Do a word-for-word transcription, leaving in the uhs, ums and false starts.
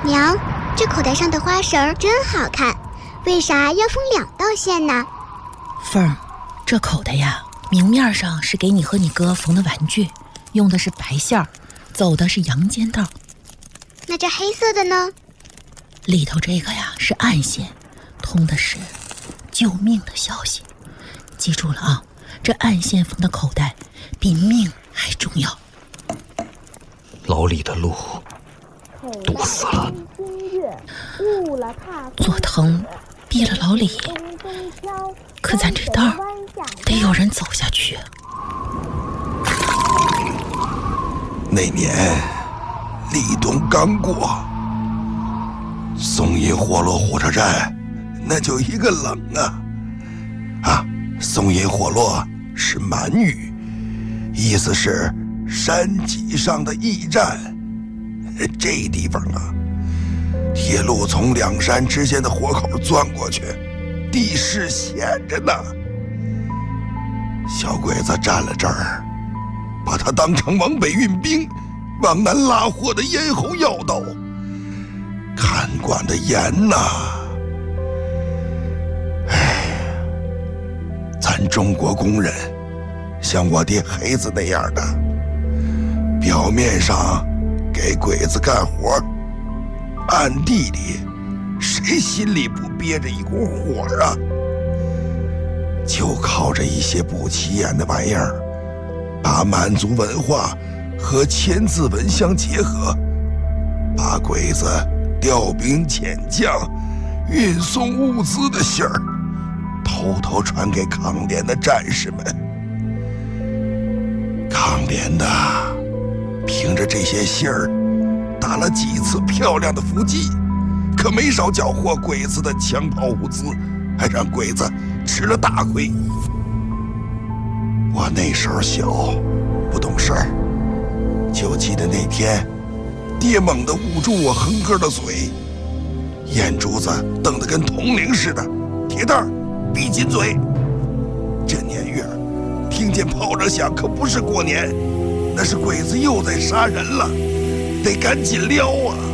娘，这口袋上的花绳真好看，为啥要缝两道线呢？ 凤儿，这口袋呀，明面上是给你和你哥缝的玩具，用的是白线儿，走的是阳间道。 那这黑色的呢？ 里头这个呀是暗线，通的是救命的消息。记住了啊，这暗线缝的口袋比命还重要。 老李的路堵死了， 左藤逼了老李，可咱这道得有人走下去。 那年立冬刚过，松阴火落火车站那就一个冷啊啊！松阴火落是满语，意思是山脊上的驿站。这地方啊，铁路从两山之间的火口钻过去，地势险着呢。小鬼子占了这儿，把它当成往北运兵、往南拉货的咽喉要道，看管的严呐。唉，咱中国工人像我爹黑子那样的，表面上给鬼子干活，暗地里谁心里不憋着一股火啊？就靠着一些不起眼的玩意儿，把满族文化和千字文相结合，把鬼子调兵遣将、运送物资的信儿偷偷传给抗联的战士们。抗联的凭着这些信儿打了几次漂亮的伏击，可没少缴获鬼子的枪炮物资，还让鬼子吃了大亏。我那时候小，不懂事儿，就记得那天爹猛地捂住我哼歌的嘴，眼珠子瞪得跟铜铃似的，铁蛋儿闭紧嘴。这年月听见炮仗响，可不是过年，那是鬼子又在杀人了，得赶紧撩啊！